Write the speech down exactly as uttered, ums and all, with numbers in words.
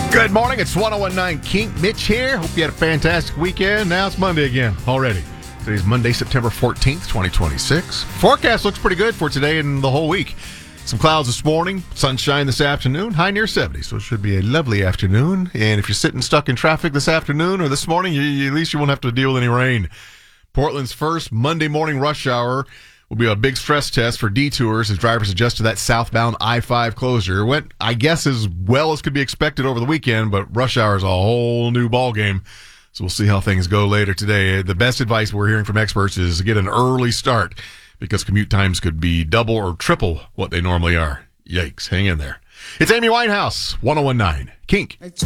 Good morning. It's one oh one nine Kink. Mitch here. Hope you had a fantastic weekend. Now it's Monday again already. Today's Monday, September fourteenth, twenty twenty-six. Forecast looks pretty good for today and the whole week. Some clouds this morning, sunshine this afternoon, high near seventy, so it should be a lovely afternoon. And if you're sitting stuck in traffic this afternoon or this morning, you, you, at least you won't have to deal with any rain. Portland's first Monday morning rush hour will be a big stress test for detours as drivers adjust to that southbound I five closure. It went, I guess, as well as could be expected over the weekend, but rush hour is a whole new ballgame. So we'll see how things go later today. The best advice we're hearing from experts is to get an early start because commute times could be double or triple what they normally are. Yikes. Hang in there. It's Amy Winehouse, one oh one nine Kink.